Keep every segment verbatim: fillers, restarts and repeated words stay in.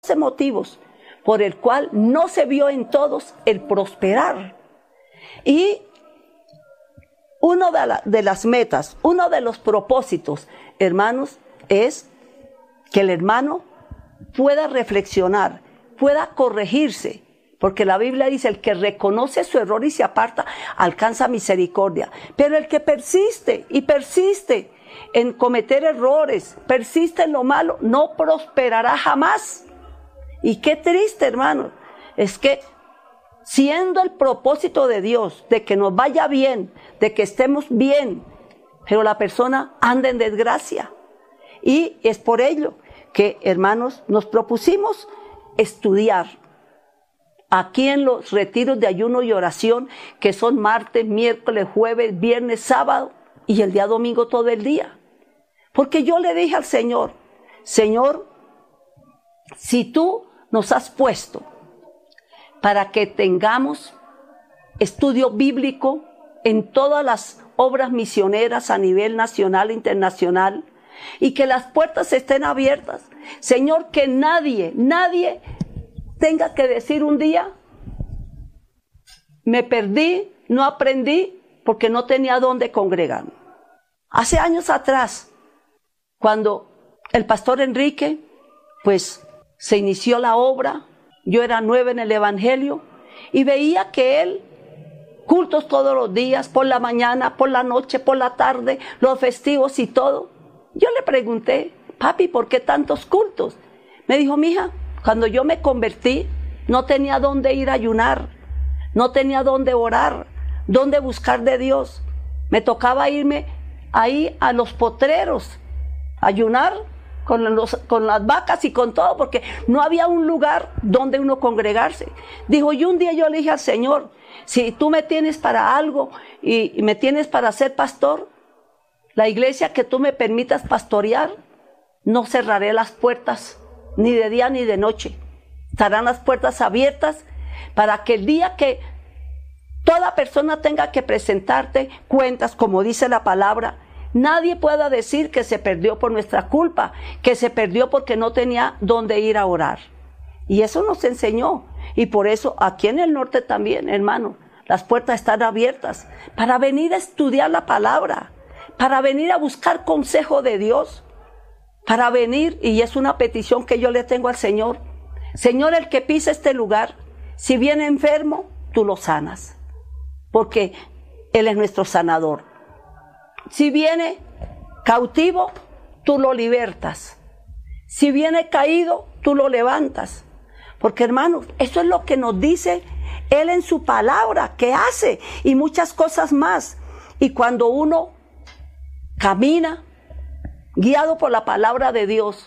motivos por el cual no se vio en todos el prosperar. Y una de, la, de las metas, uno de los propósitos, hermanos, es que el hermano pueda reflexionar, pueda corregirse, porque la Biblia dice, el que reconoce su error y se aparta, alcanza misericordia. Pero el que persiste y persiste en cometer errores, persiste en lo malo, no prosperará jamás. Y qué triste, hermano, es que siendo el propósito de Dios, de que nos vaya bien, de que estemos bien, pero la persona anda en desgracia. Y es por ello que, hermanos, nos propusimos estudiar aquí en los retiros de ayuno y oración, que son martes, miércoles, jueves, viernes, sábado y el día domingo todo el día. Porque yo le dije al Señor, Señor, si tú nos has puesto para que tengamos estudio bíblico en todas las obras misioneras a nivel nacional e internacional, y que las puertas estén abiertas, Señor, que nadie, nadie tenga que decir un día, me perdí, no aprendí, porque no tenía dónde congregarme. Hace años atrás, cuando el pastor Enrique, pues, se inició la obra, yo era nueva en el Evangelio, y veía que él, cultos todos los días, por la mañana, por la noche, por la tarde, los festivos y todo. Yo le pregunté, papi, ¿por qué tantos cultos? Me dijo, mija, cuando yo me convertí, no tenía dónde ir a ayunar, no tenía dónde orar, dónde buscar de Dios. Me tocaba irme ahí a los potreros, a ayunar con, los, con las vacas y con todo, porque no había un lugar donde uno congregarse. Dijo, y un día yo le dije al Señor, si tú me tienes para algo y, y me tienes para ser pastor, la iglesia que tú me permitas pastorear, no cerraré las puertas, ni de día ni de noche. Estarán las puertas abiertas para que el día que toda persona tenga que presentarte cuentas, como dice la palabra, nadie pueda decir que se perdió por nuestra culpa, que se perdió porque no tenía dónde ir a orar. Y eso nos enseñó. Y por eso aquí en el norte también, hermano, las puertas están abiertas para venir a estudiar la palabra, para venir a buscar consejo de Dios, para venir, y es una petición que yo le tengo al Señor. Señor, el que pisa este lugar, si viene enfermo, tú lo sanas, porque Él es nuestro sanador. Si viene cautivo, tú lo libertas. Si viene caído, tú lo levantas. Porque, hermanos, eso es lo que nos dice Él en su palabra, que hace, y muchas cosas más. Y cuando uno camina guiado por la palabra de Dios,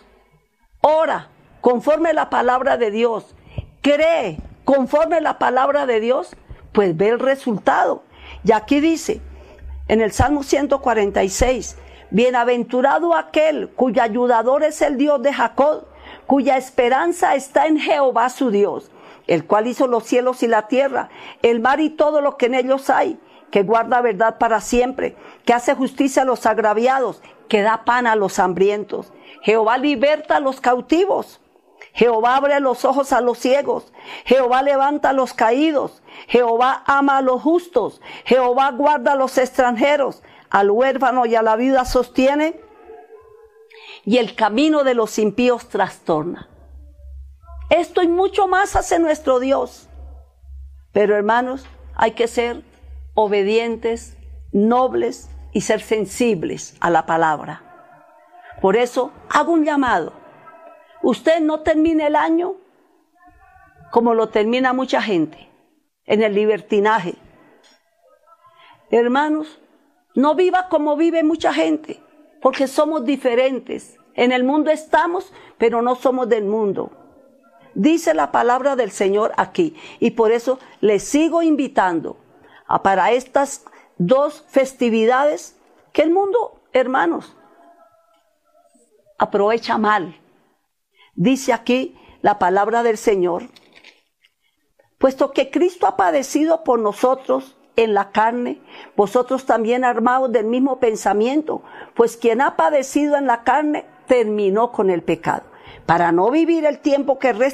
ora conforme a la palabra de Dios, cree conforme a la palabra de Dios, pues ve el resultado. Y aquí dice, en el Salmo ciento cuarenta y seis, bienaventurado aquel cuyo ayudador es el Dios de Jacob, cuya esperanza está en Jehová su Dios, el cual hizo los cielos y la tierra, el mar y todo lo que en ellos hay, que guarda verdad para siempre, que hace justicia a los agraviados, que da pan a los hambrientos. Jehová liberta a los cautivos, Jehová abre los ojos a los ciegos, Jehová levanta a los caídos, Jehová ama a los justos, Jehová guarda a los extranjeros, al huérfano y a la viuda sostiene, y el camino de los impíos trastorna. Esto y mucho más hace nuestro Dios. Pero, hermanos, hay que ser obedientes, nobles y ser sensibles a la palabra. Por eso hago un llamado. Usted no termine el año como lo termina mucha gente, en el libertinaje. Hermanos, no viva como vive mucha gente, porque somos diferentes. En el mundo estamos, pero no somos del mundo. Dice la palabra del Señor aquí, y por eso les sigo invitando a para estas dos festividades que el mundo, hermanos, aprovecha mal. Dice aquí la palabra del Señor, puesto que Cristo ha padecido por nosotros en la carne, vosotros también armados del mismo pensamiento, pues quien ha padecido en la carne terminó con el pecado. para no vivir el tiempo que resta